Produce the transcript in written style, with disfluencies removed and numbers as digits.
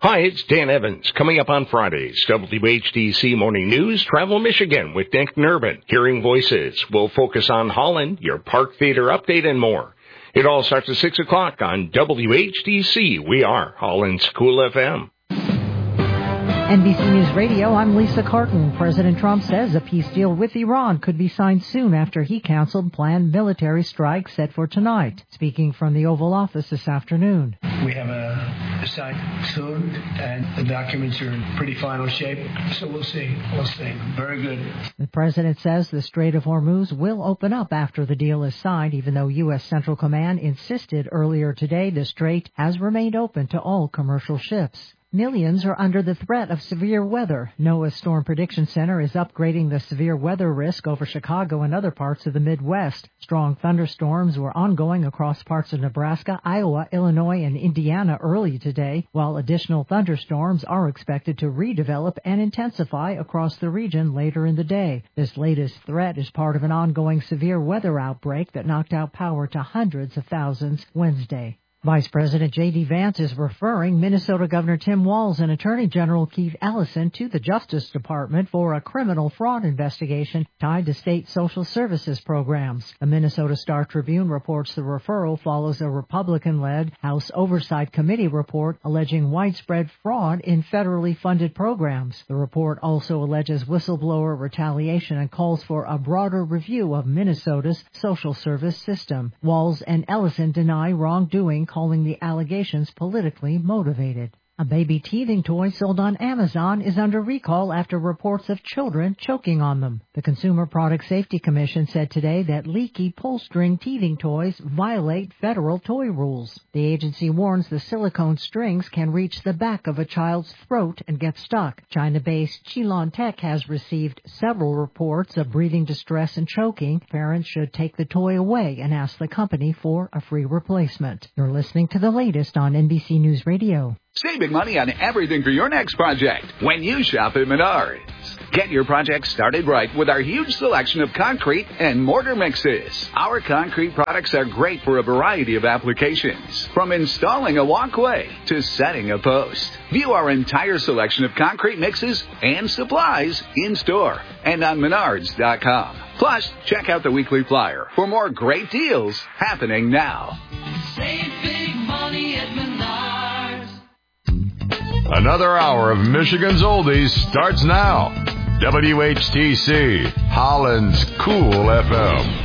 Hi, it's Dan Evans. Coming up on Fridays, WHTC Morning News, Travel Michigan with Nick Nurbin. Hearing Voices. We'll focus on Holland, your Park Theater update, and more. It all starts at 6 o'clock on WHTC. We are Holland's Cool FM. NBC News Radio, I'm Lisa Carton. President Trump says a peace deal with Iran could be signed soon after he canceled planned military strikes set for tonight. Speaking from the Oval Office this afternoon. We have a sign soon, and the documents are in pretty final shape, so we'll see. Very good. The president says the Strait of Hormuz will open up after the deal is signed, even though U.S. Central Command insisted earlier today the strait has remained open to all commercial ships. Millions are under the threat of severe weather. NOAA's Storm Prediction Center is upgrading the severe weather risk over Chicago and other parts of the Midwest. Strong thunderstorms were ongoing across parts of Nebraska, Iowa, Illinois, and Indiana early today, while additional thunderstorms are expected to redevelop and intensify across the region later in the day. This latest threat is part of an ongoing severe weather outbreak that knocked out power to hundreds of thousands Wednesday. Vice President J.D. Vance is referring Minnesota Governor Tim Walz and Attorney General Keith Ellison to the Justice Department for a criminal fraud investigation tied to state social services programs. The Minnesota Star-Tribune reports the referral follows a Republican-led House Oversight Committee report alleging widespread fraud in federally funded programs. The report also alleges whistleblower retaliation and calls for a broader review of Minnesota's social service system. Walz and Ellison deny wrongdoing, calling the allegations politically motivated. A baby teething toy sold on Amazon is under recall after reports of children choking on them. The Consumer Product Safety Commission said today that leaky pull-string teething toys violate federal toy rules. The agency warns the silicone strings can reach the back of a child's throat and get stuck. China-based Qilon Tech has received several reports of breathing distress and choking. Parents should take the toy away and ask the company for a free replacement. You're listening to the latest on NBC News Radio. Saving money on everything for your next project when you shop at Menards. Get your project started right with our huge selection of concrete and mortar mixes. Our concrete products are great for a variety of applications, from installing a walkway to setting a post. View our entire selection of concrete mixes and supplies in-store and on Menards.com. Plus, check out the weekly flyer for more great deals happening now. Save big money at Menards. Another hour of Michigan's Oldies starts now. WHTC, Holland's Cool FM.